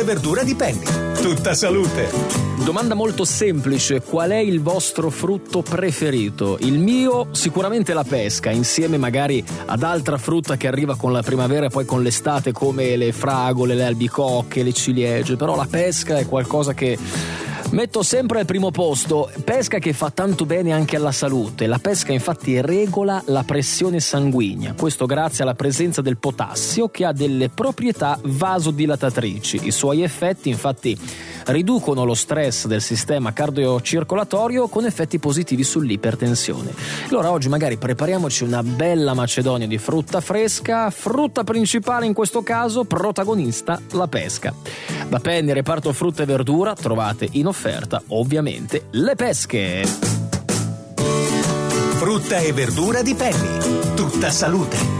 verdura di Penny. Tutta salute. Domanda molto semplice: qual è il vostro frutto preferito? Il mio sicuramente la pesca, insieme magari ad altra frutta che arriva con la primavera e poi con l'estate, come le fragole, le albicocche, le ciliegie. Però la pesca è qualcosa che metto sempre al primo posto. Pesca che fa tanto bene anche alla salute. La pesca infatti regola la pressione sanguigna, questo grazie alla presenza del potassio, che ha delle proprietà vasodilatatrici. I suoi effetti infatti riducono lo stress del sistema cardiocircolatorio, con effetti positivi sull'ipertensione. Allora oggi magari prepariamoci una bella macedonia di frutta fresca, frutta principale in questo caso, protagonista la pesca. Da Penny reparto frutta e verdura trovate in offerta ovviamente le pesche. Frutta e verdura di Penny. Tutta salute.